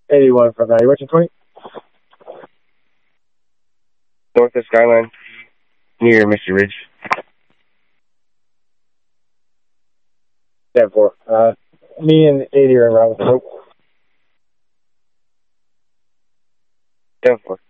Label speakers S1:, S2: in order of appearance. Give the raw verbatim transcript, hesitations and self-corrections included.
S1: eighty-one from Evaluation twenty.
S2: North of Skyline, near Mystery Ridge.
S1: ten four. Uh, me and eighty are in route with the hope.
S2: ten four.